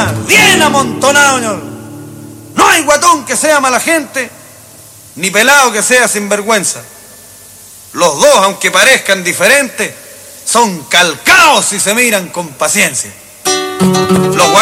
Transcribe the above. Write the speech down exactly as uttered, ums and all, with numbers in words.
está bien amontonado, señor. No hay guatón que sea mala gente, ni pelado que sea sinvergüenza. Los dos, aunque parezcan diferentes, son calcados si se miran con paciencia. Los